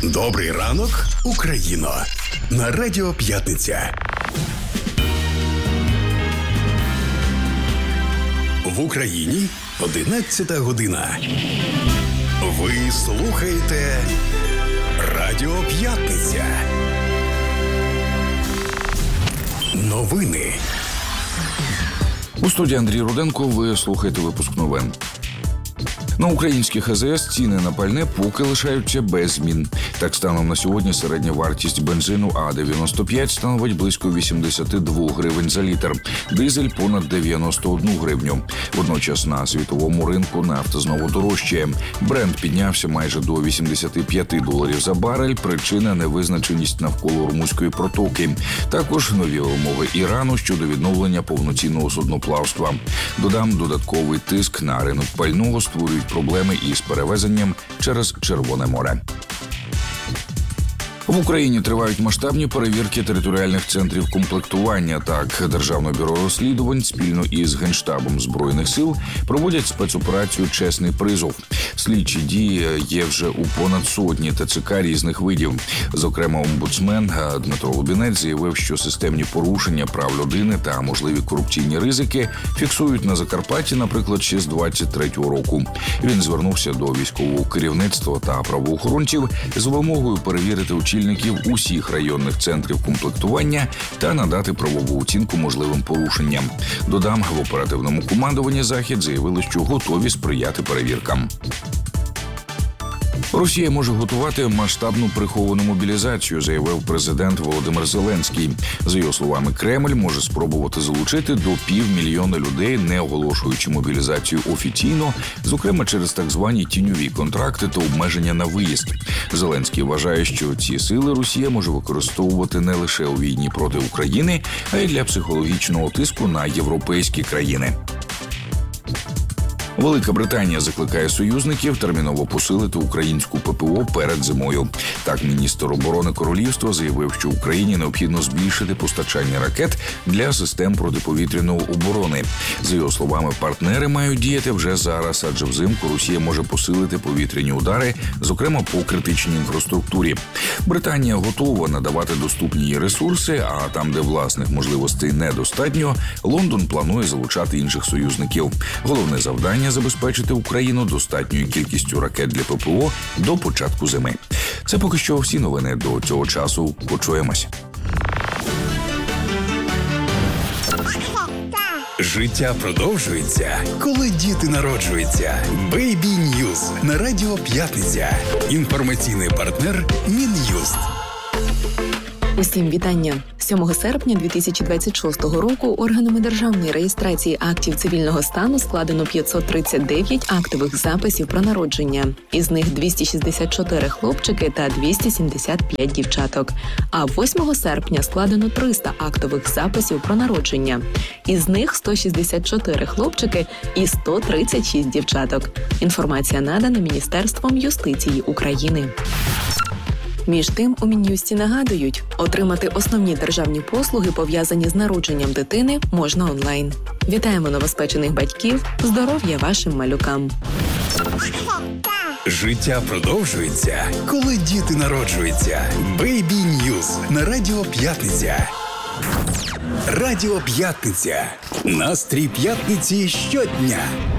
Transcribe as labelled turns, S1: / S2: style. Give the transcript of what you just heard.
S1: Добрий ранок, Україно! На Радіо П'ятниця. В Україні 11 година. Ви слухаєте Радіо П'ятниця. Новини.
S2: У студії Андрій Руденко. Ви слухаєте випуск новин. На українських АЗС ціни на пальне поки лишаються без змін. Так, станом на сьогодні середня вартість бензину А-95 становить близько 82 гривень за літр, дизель – понад 91 гривню. Водночас на світовому ринку нафта знову дорожчає. Бренд піднявся майже до $85 за барель, причина – невизначеність навколо Ормузької протоки. Також нові вимоги Ірану щодо відновлення повноцінного судноплавства. Додам, додатковий тиск на ринок пального створюють проблеми із перевезенням через Червоне море. В Україні тривають масштабні перевірки територіальних центрів комплектування. Так, Державне бюро розслідувань спільно із Генштабом Збройних сил проводять спецоперацію «Чесний призов». Слідчі дії є вже у понад сотні ТЦК різних видів. Зокрема, омбудсмен Дмитро Лубінець заявив, що системні порушення прав людини та можливі корупційні ризики фіксують на Закарпатті, наприклад, ще з 23-го року. Він звернувся до військового керівництва та правоохоронців з вимогою перевірити очільників усіх районних центрів комплектування та надати правову оцінку можливим порушенням. Додам, в оперативному командуванні «Захід» заявили, що готові сприяти перевіркам. Росія може готувати масштабну приховану мобілізацію, заявив президент Володимир Зеленський. За його словами, Кремль може спробувати залучити до 500 000 людей, не оголошуючи мобілізацію офіційно, зокрема через так звані тіньові контракти та обмеження на виїзд. Зеленський вважає, що ці сили Росія може використовувати не лише у війні проти України, а й для психологічного тиску на європейські країни. Велика Британія закликає союзників терміново посилити українську ППО перед зимою. Так, міністр оборони королівства заявив, що Україні необхідно збільшити постачання ракет для систем протиповітряної оборони. За його словами, партнери мають діяти вже зараз, адже взимку Росія може посилити повітряні удари, зокрема по критичній інфраструктурі. Британія готова надавати доступні їй ресурси, а там, де власних можливостей недостатньо, Лондон планує залучати інших союзників. Головне завдання – забезпечити Україну достатньою кількістю ракет для ППО до початку зими. Це поки що всі новини до цього часу. Почуємось.
S1: Життя продовжується, коли діти народжуються. Baby News на Радіо П'ятниця. Інформаційний партнер Мін'юст.
S3: Усім вітання. 7 серпня 2026 року органами державної реєстрації актів цивільного стану складено 539 актових записів про народження. Із них 264 хлопчики та 275 дівчаток. А 8 серпня складено 300 актових записів про народження. Із них 164 хлопчики і 136 дівчаток. Інформація надана Міністерством юстиції України. Між тим, у Мін'юсті нагадують, отримати основні державні послуги, пов'язані з народженням дитини, можна онлайн. Вітаємо новоспечених батьків, здоров'я вашим малюкам.
S1: Життя продовжується, коли діти народжуються. Baby News на Радіо П'ятниця. Радіо П'ятниця. Настрій п'ятниці щодня.